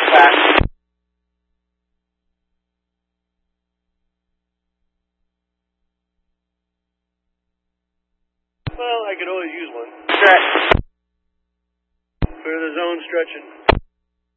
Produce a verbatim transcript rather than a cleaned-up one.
pack. Well, I could always use one. Stretch. Clear the zone, stretch it.